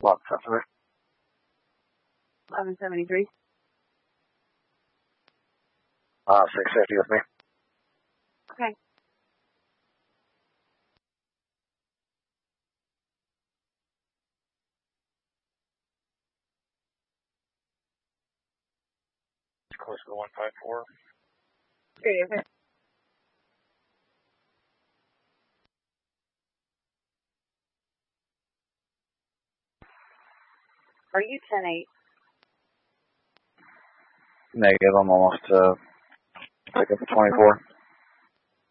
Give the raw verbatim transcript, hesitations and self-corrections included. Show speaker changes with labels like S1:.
S1: Lock customer.
S2: eleven seventy-three.
S1: Uh, six fifty with me.
S2: Okay.
S1: Close to the one five four.
S2: Okay, okay. Are you ten eight?
S1: Negative, I'm almost, uh, pick up the twenty-four.